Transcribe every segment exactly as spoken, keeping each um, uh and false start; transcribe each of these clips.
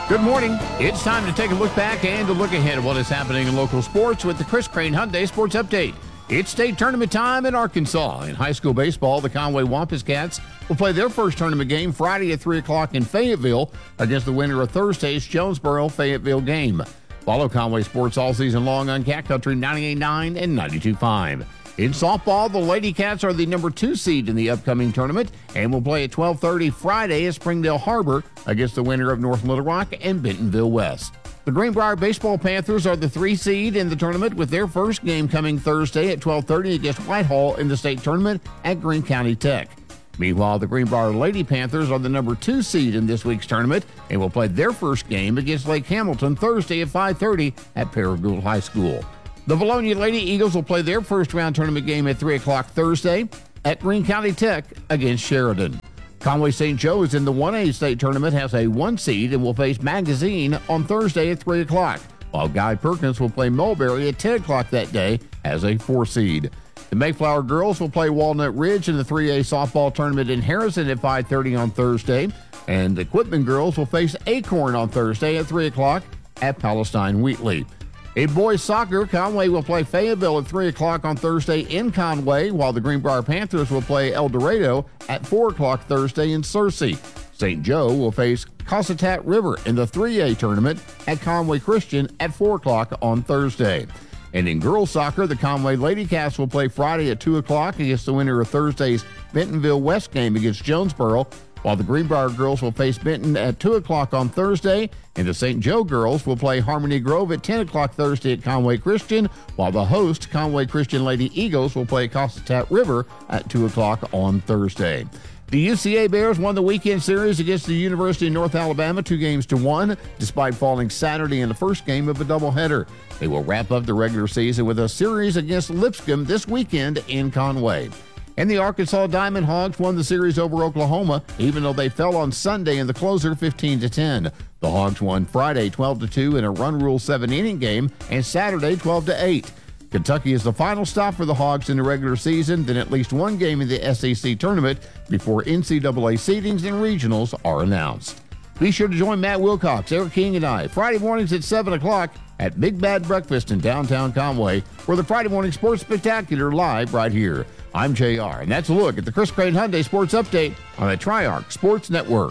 Good morning. It's time to take a look back and to look ahead at what is happening in local sports with the Chris Crane Hyundai Sports Update. It's state tournament time in Arkansas. In high school baseball, the Conway Wampus Cats will play their first tournament game Friday at three o'clock in Fayetteville against the winner of Thursday's Jonesboro-Fayetteville game. Follow Conway sports all season long on Cat Country ninety-eight point nine and ninety-two point five. In softball, the Lady Cats are the number two seed in the upcoming tournament and will play at twelve thirty Friday at Springdale Harbor against the winner of North Little Rock and Bentonville West. The Greenbrier Baseball Panthers are the three seed in the tournament with their first game coming Thursday at twelve thirty against Whitehall in the state tournament at Greene County Tech. Meanwhile, the Greenbrier Lady Panthers are the number two seed in this week's tournament and will play their first game against Lake Hamilton Thursday at five thirty at Paragould High School. The Bologna Lady Eagles will play their first round tournament game at three o'clock Thursday at Greene County Tech against Sheridan. Conway Saint Joe is in the one A state tournament, has a one seed, and will face Magazine on Thursday at three o'clock, while Guy Perkins will play Mulberry at ten o'clock that day as a four seed. The Mayflower girls will play Walnut Ridge in the three A softball tournament in Harrison at five thirty on Thursday, and the Quitman girls will face Acorn on Thursday at three o'clock at Palestine Wheatley. In boys soccer, Conway will play Fayetteville at three o'clock on Thursday in Conway, while the Greenbrier Panthers will play El Dorado at four o'clock Thursday in Searcy. Saint Joe will face Cossatat River in the three A tournament at Conway Christian at four o'clock on Thursday. And in girls soccer, the Conway Lady Cats will play Friday at two o'clock against the winner of Thursday's Bentonville West game against Jonesboro, while the Greenbrier girls will face Benton at two o'clock on Thursday, and the Saint Joe girls will play Harmony Grove at ten o'clock Thursday at Conway Christian, while the host, Conway Christian Lady Eagles, will play Cossatat River at two o'clock on Thursday. The U C A Bears won the weekend series against the University of North Alabama two games to one, despite falling Saturday in the first game of a doubleheader. They will wrap up the regular season with a series against Lipscomb this weekend in Conway. And the Arkansas Diamond Hogs won the series over Oklahoma, even though they fell on Sunday in the closer fifteen to ten. The Hogs won Friday twelve to two in a run rule seven inning game and Saturday twelve to eight. Kentucky is the final stop for the Hogs in the regular season, then at least one game in the S E C tournament before N C double A seedings and regionals are announced. Be sure to join Matt Wilcox, Eric King, and I Friday mornings at seven o'clock at Big Bad Breakfast in downtown Conway for the Friday Morning Sports Spectacular live right here. I'm J R, and that's a look at the Chris Crane Hyundai Sports Update on the Triarch Sports Network.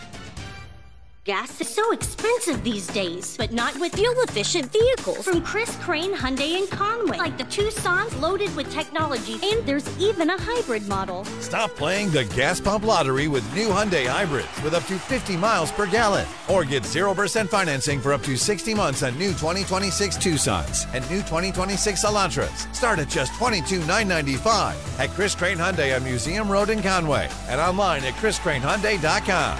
Gas is so expensive these days, but not with fuel-efficient vehicles from Chris Crane Hyundai in Conway, like the Tucson's loaded with technology, and there's even a hybrid model. Stop playing the gas pump lottery with new Hyundai hybrids with up to fifty miles per gallon, or get zero percent financing for up to sixty months on new twenty twenty-six Tucsons and new twenty twenty-six Elantras. Start at just twenty-two thousand nine hundred ninety-five dollars at Chris Crane Hyundai on Museum Road in Conway and online at chris crane hyundai dot com.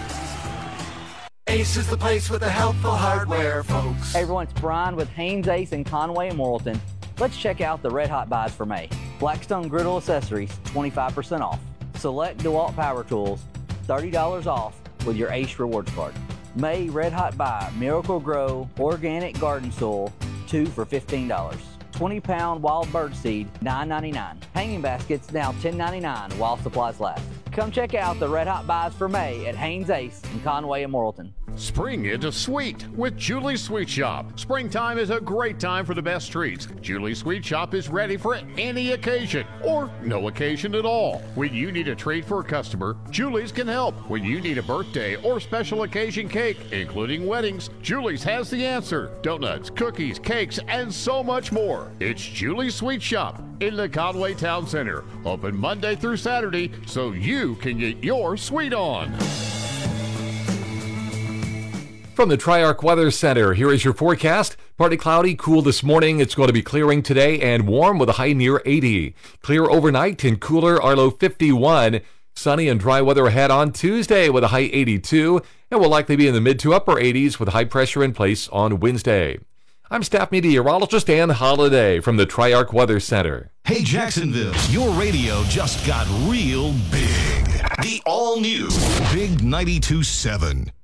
Ace is the place with the helpful hardware, folks. Hey everyone, it's Brian with Haynes Ace in Conway and Morrilton. Let's check out the Red Hot Buys for May. Blackstone Griddle Accessories, twenty-five percent off. Select DeWalt Power Tools, thirty dollars off with your Ace Rewards card. May Red Hot Buy, Miracle Grow Organic Garden Soil, two for fifteen dollars. twenty pound wild bird seed, nine ninety-nine. Hanging baskets, now ten ninety-nine while supplies last. Come check out the Red Hot Buys for May at Haynes Ace in Conway and Morrilton. Spring into sweet with Julie's Sweet Shop. Springtime is a great time for the best treats. Julie's Sweet Shop is ready for any occasion or no occasion at all. When you need a treat for a customer, Julie's can help. When you need a birthday or special occasion cake, including weddings, Julie's has the answer. Donuts, cookies, cakes, and so much more. It's Julie's Sweet Shop in the Conway Town Center. Open Monday through Saturday so you can get your sweet on. From the Triarch Weather Center, here is your forecast. Partly cloudy, cool this morning. It's going to be clearing today and warm with a high near eighty. Clear overnight and cooler, our low fifty-one. Sunny and dry weather ahead on Tuesday with a high eighty-two. And will likely be in the mid to upper eighties with high pressure in place on Wednesday. I'm staff meteorologist Ann Holiday from the Triarch Weather Center. Hey Jacksonville, your radio just got real big. The all-new Big ninety-two point seven.